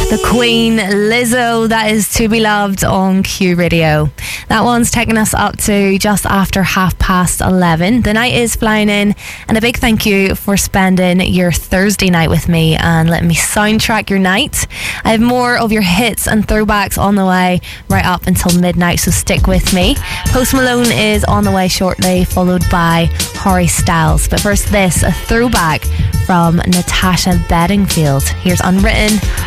The Queen, Lizzo, that is To Be Loved on Q Radio. That one's taking us up to just after 11:30. The night is flying in, and a big thank you for spending your Thursday night with me and letting me soundtrack your night. I have more of your hits and throwbacks on the way right up until midnight, so stick with me. Post Malone is on the way shortly, followed by Harry Styles. But first this, a throwback from Natasha Bedingfield. Here's Unwritten